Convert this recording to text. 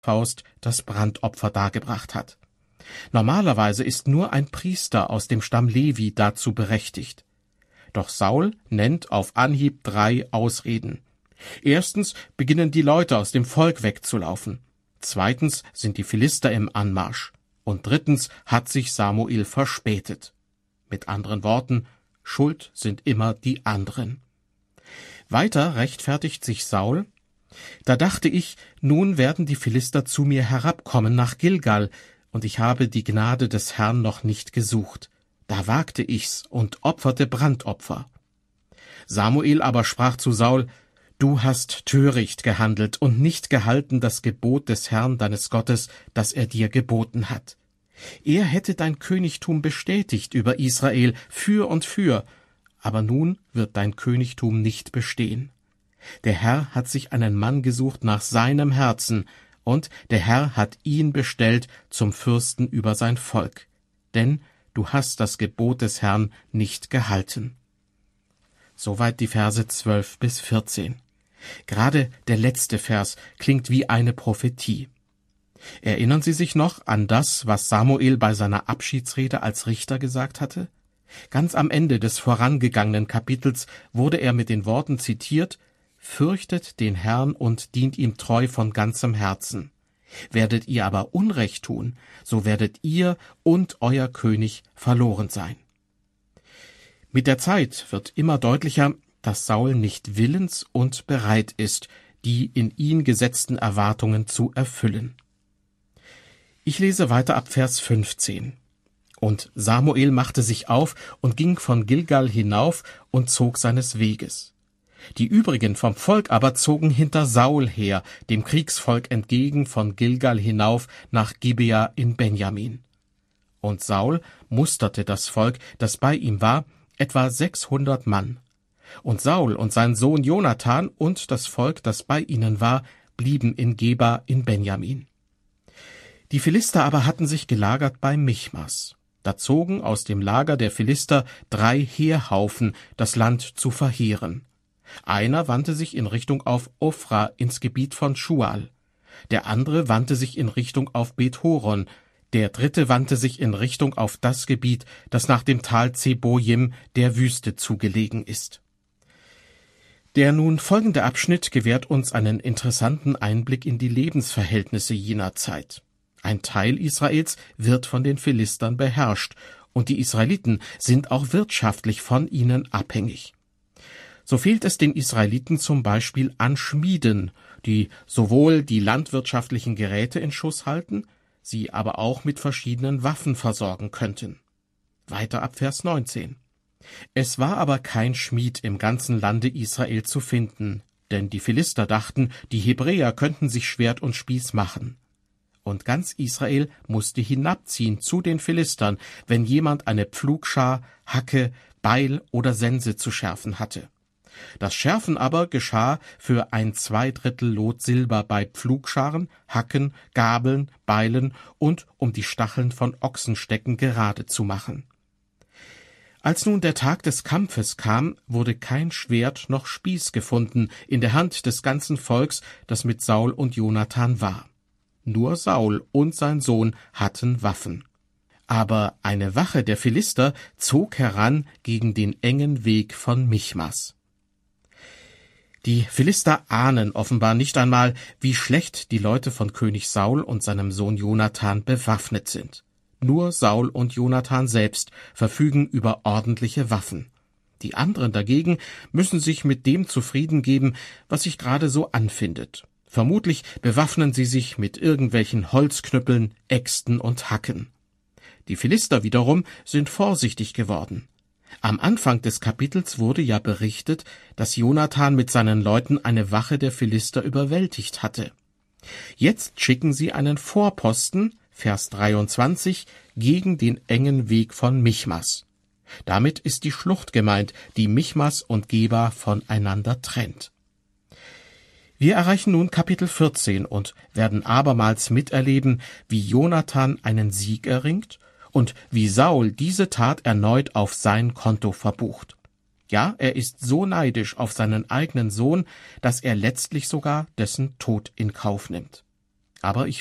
Faust das Brandopfer dargebracht hat. Normalerweise ist nur ein Priester aus dem Stamm Levi dazu berechtigt. Doch Saul nennt auf Anhieb 3 Ausreden. Erstens beginnen die Leute aus dem Volk wegzulaufen. Zweitens sind die Philister im Anmarsch. Und drittens hat sich Samuel verspätet. Mit anderen Worten, schuld sind immer die anderen. Weiter rechtfertigt sich Saul: Da dachte ich, nun werden die Philister zu mir herabkommen nach Gilgal, und ich habe die Gnade des Herrn noch nicht gesucht. Da wagte ich's und opferte Brandopfer. Samuel aber sprach zu Saul: Du hast töricht gehandelt und nicht gehalten das Gebot des Herrn deines Gottes, das er dir geboten hat. Er hätte dein Königtum bestätigt über Israel für und für, aber nun wird dein Königtum nicht bestehen. Der Herr hat sich einen Mann gesucht nach seinem Herzen, und der Herr hat ihn bestellt zum Fürsten über sein Volk. Denn du hast das Gebot des Herrn nicht gehalten. Soweit die Verse 12 bis 14. Gerade der letzte Vers klingt wie eine Prophetie. Erinnern Sie sich noch an das, was Samuel bei seiner Abschiedsrede als Richter gesagt hatte? Ganz am Ende des vorangegangenen Kapitels wurde er mit den Worten zitiert: Fürchtet den Herrn und dient ihm treu von ganzem Herzen. Werdet ihr aber Unrecht tun, so werdet ihr und euer König verloren sein. Mit der Zeit wird immer deutlicher, dass Saul nicht willens und bereit ist, die in ihn gesetzten Erwartungen zu erfüllen. Ich lese weiter ab Vers 15. Und Samuel machte sich auf und ging von Gilgal hinauf und zog seines Weges. Die übrigen vom Volk aber zogen hinter Saul her, dem Kriegsvolk entgegen von Gilgal hinauf nach Gibea in Benjamin. Und Saul musterte das Volk, das bei ihm war, etwa 600 Mann. Und Saul und sein Sohn Jonathan und das Volk, das bei ihnen war, blieben in Geba in Benjamin. Die Philister aber hatten sich gelagert bei Michmas. Da zogen aus dem Lager der Philister 3 Heerhaufen, das Land zu verheeren. Einer wandte sich in Richtung auf Ophra ins Gebiet von Schual. Der andere wandte sich in Richtung auf Bet-Horon. Der dritte wandte sich in Richtung auf das Gebiet, das nach dem Tal Zebojim, der Wüste, zugelegen ist. Der nun folgende Abschnitt gewährt uns einen interessanten Einblick in die Lebensverhältnisse jener Zeit. Ein Teil Israels wird von den Philistern beherrscht, und die Israeliten sind auch wirtschaftlich von ihnen abhängig. So fehlt es den Israeliten zum Beispiel an Schmieden, die sowohl die landwirtschaftlichen Geräte in Schuss halten, sie aber auch mit verschiedenen Waffen versorgen könnten. Weiter ab Vers 19. Es war aber kein Schmied im ganzen Lande Israel zu finden, denn die Philister dachten, die Hebräer könnten sich Schwert und Spieß machen. Und ganz Israel musste hinabziehen zu den Philistern, wenn jemand eine Pflugschar, Hacke, Beil oder Sense zu schärfen hatte. Das Schärfen aber geschah für 2/3 Lot Silber bei Pflugscharen, Hacken, Gabeln, Beilen und um die Stacheln von Ochsenstecken gerade zu machen. Als nun der Tag des Kampfes kam, wurde kein Schwert noch Spieß gefunden in der Hand des ganzen Volks, das mit Saul und Jonathan war. Nur Saul und sein Sohn hatten Waffen. Aber eine Wache der Philister zog heran gegen den engen Weg von Michmas. Die Philister ahnen offenbar nicht einmal, wie schlecht die Leute von König Saul und seinem Sohn Jonathan bewaffnet sind. Nur Saul und Jonathan selbst verfügen über ordentliche Waffen. Die anderen dagegen müssen sich mit dem zufrieden geben, was sich gerade so anfindet. Vermutlich bewaffnen sie sich mit irgendwelchen Holzknüppeln, Äxten und Hacken. Die Philister wiederum sind vorsichtig geworden. Am Anfang des Kapitels wurde ja berichtet, dass Jonathan mit seinen Leuten eine Wache der Philister überwältigt hatte. Jetzt schicken sie einen Vorposten, Vers 23, gegen den engen Weg von Michmas. Damit ist die Schlucht gemeint, die Michmas und Geba voneinander trennt. Wir erreichen nun Kapitel 14 und werden abermals miterleben, wie Jonathan einen Sieg erringt und wie Saul diese Tat erneut auf sein Konto verbucht. Ja, er ist so neidisch auf seinen eigenen Sohn, dass er letztlich sogar dessen Tod in Kauf nimmt. Aber